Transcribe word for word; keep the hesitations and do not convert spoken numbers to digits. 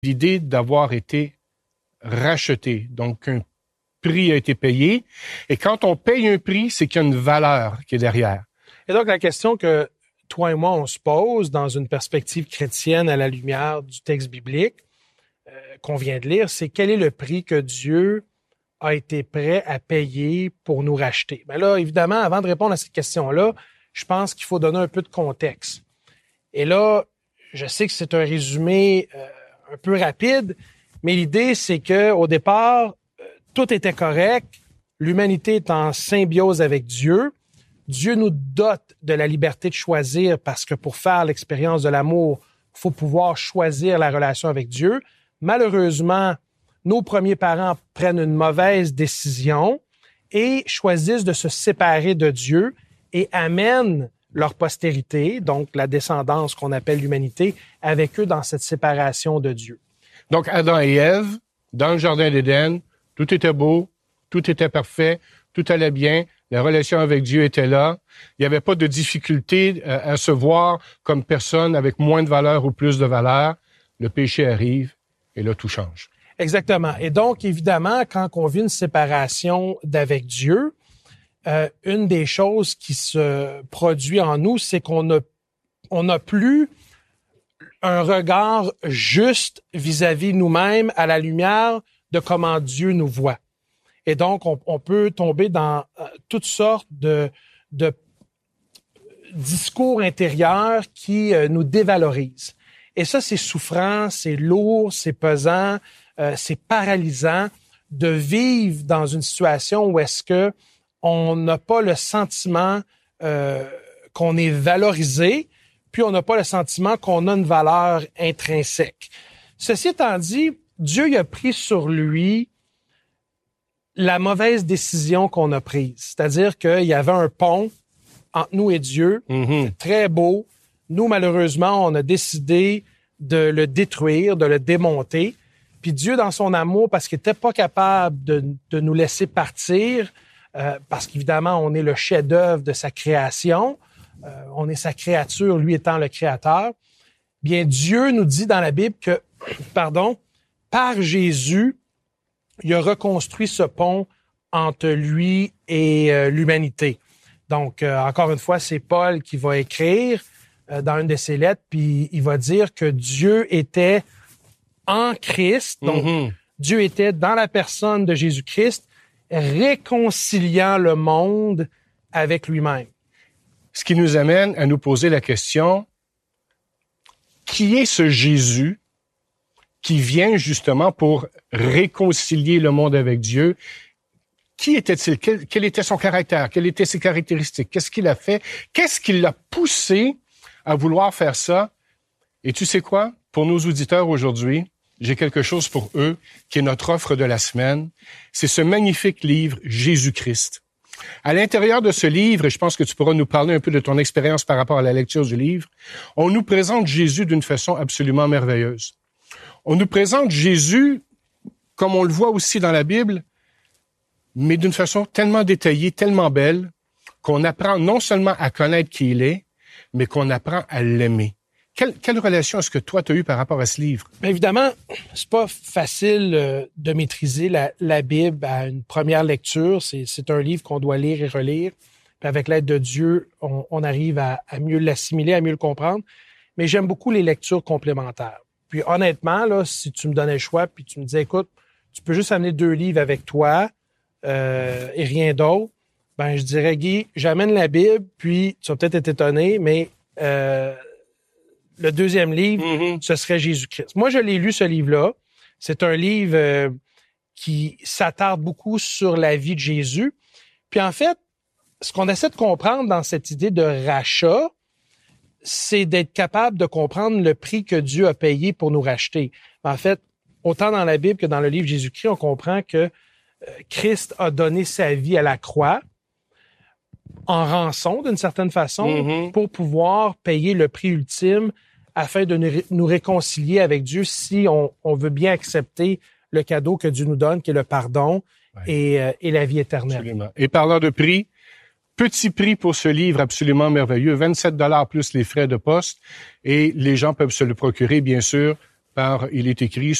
l'idée d'avoir été racheté. Donc, un prix a été payé. Et quand on paye un prix, c'est qu'il y a une valeur qui est derrière. Et donc, la question que toi et moi, on se pose dans une perspective chrétienne à la lumière du texte biblique euh, qu'on vient de lire, c'est quel est le prix que Dieu a été prêt à payer pour nous racheter? Bien là, évidemment, avant de répondre à cette question-là, je pense qu'il faut donner un peu de contexte. Et là, je sais que c'est un résumé euh, un peu rapide, mais l'idée, c'est que au départ, euh, tout était correct, l'humanité est en symbiose avec Dieu. Dieu nous dote de la liberté de choisir parce que pour faire l'expérience de l'amour, il faut pouvoir choisir la relation avec Dieu. Malheureusement, nos premiers parents prennent une mauvaise décision et choisissent de se séparer de Dieu et amènent leur postérité, donc la descendance qu'on appelle l'humanité, avec eux dans cette séparation de Dieu. Donc, Adam et Ève, dans le jardin d'Éden, tout était beau, tout était parfait, tout allait bien, la relation avec Dieu était là. Il n'y avait pas de difficulté à se voir comme personne avec moins de valeur ou plus de valeur. Le péché arrive et là, tout change. Exactement. Et donc, évidemment, quand on vit une séparation d'avec Dieu, euh, une des choses qui se produit en nous, c'est qu'on a, on n'a plus un regard juste vis-à-vis nous-mêmes à la lumière de comment Dieu nous voit. Et donc, on, on peut tomber dans euh, toutes sortes de, de discours intérieurs qui euh, nous dévalorisent. Et ça, c'est souffrant, c'est lourd, c'est pesant, euh, c'est paralysant de vivre dans une situation où est-ce que on n'a pas le sentiment euh, qu'on est valorisé, puis on n'a pas le sentiment qu'on a une valeur intrinsèque. Ceci étant dit, Dieu il a pris sur lui la mauvaise décision qu'on a prise. C'est-à-dire qu'il y avait un pont entre nous et Dieu, mm-hmm. très beau. Nous, malheureusement, on a décidé de le détruire, de le démonter. Puis Dieu, dans son amour, parce qu'il n'était pas capable de, de nous laisser partir, euh, parce qu'évidemment, on est le chef-d'œuvre de sa création, euh, on est sa créature, lui étant le créateur, bien, Dieu nous dit dans la Bible que, pardon, par Jésus, il a reconstruit ce pont entre lui et euh, l'humanité. Donc, euh, encore une fois, c'est Paul qui va écrire euh, dans une de ses lettres, puis il va dire que Dieu était en Christ, donc mm-hmm. Dieu était dans la personne de Jésus-Christ, réconciliant le monde avec lui-même. Ce qui nous amène à nous poser la question, qui est ce Jésus qui vient justement pour réconcilier le monde avec Dieu? Qui était-il? Quel, quel était son caractère? Quelles étaient ses caractéristiques? Qu'est-ce qu'il a fait? Qu'est-ce qui l'a poussé à vouloir faire ça? Et tu sais quoi? Pour nos auditeurs aujourd'hui, j'ai quelque chose pour eux qui est notre offre de la semaine. C'est ce magnifique livre Jésus-Christ. À l'intérieur de ce livre, et je pense que tu pourras nous parler un peu de ton expérience par rapport à la lecture du livre, on nous présente Jésus d'une façon absolument merveilleuse. On nous présente Jésus, comme on le voit aussi dans la Bible, mais d'une façon tellement détaillée, tellement belle, qu'on apprend non seulement à connaître qui il est, mais qu'on apprend à l'aimer. Quelle, quelle relation est-ce que toi, tu as eue par rapport à ce livre? Bien évidemment, c'est pas facile euh, de maîtriser la, la Bible à une première lecture. C'est, c'est un livre qu'on doit lire et relire. Puis avec l'aide de Dieu, on, on arrive à, à mieux l'assimiler, à mieux le comprendre. Mais j'aime beaucoup les lectures complémentaires. Puis honnêtement, là, si tu me donnais le choix, puis tu me disais, écoute, tu peux juste amener deux livres avec toi euh, et rien d'autre, ben je dirais, Guy, j'amène la Bible, puis tu vas peut-être être étonné, mais euh, le deuxième livre, mm-hmm. ce serait Jésus-Christ. Moi, je l'ai lu, ce livre-là. C'est un livre euh, qui s'attarde beaucoup sur la vie de Jésus. Puis en fait, ce qu'on essaie de comprendre dans cette idée de rachat, c'est d'être capable de comprendre le prix que Dieu a payé pour nous racheter. En fait, autant dans la Bible que dans le livre Jésus-Christ, on comprend que Christ a donné sa vie à la croix en rançon, d'une certaine façon, mm-hmm. pour pouvoir payer le prix ultime afin de nous réconcilier avec Dieu si on, on veut bien accepter le cadeau que Dieu nous donne, qui est le pardon ouais. et, euh, et la vie éternelle. Absolument. Et parlant de prix, petit prix pour ce livre absolument merveilleux, vingt-sept dollars plus les frais de poste, et les gens peuvent se le procurer, bien sûr, par, il est écrit,